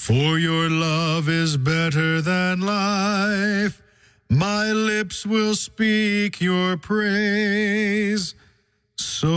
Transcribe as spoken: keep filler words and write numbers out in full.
For your love is better than life. My lips will speak your praise. So